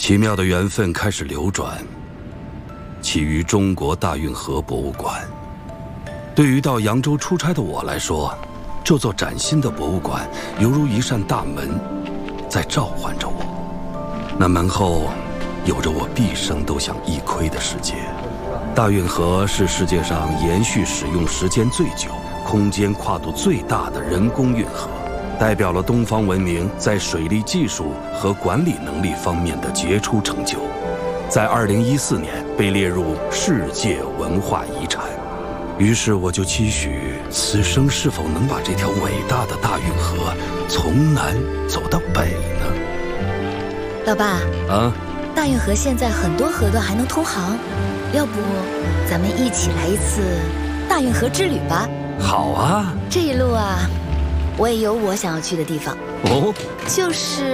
奇妙的缘分开始流转，起于中国大运河博物馆。对于到扬州出差的我来说，这座崭新的博物馆犹如一扇大门，在召唤着我。那门后有着我毕生都想一窥的世界。大运河是世界上延续使用时间最久、空间跨度最大的人工运河，代表了东方文明在水利技术和管理能力方面的杰出成就，在2014年被列入世界文化遗产。于是我就期许，此生是否能把这条伟大的大运河从南走到北呢？ 老爸啊， 大运河现在很多河段还能通航，要不咱们一起来一次大运河之旅吧？ 好啊， 这一路啊，我也有我想要去的地方。 哦， 就是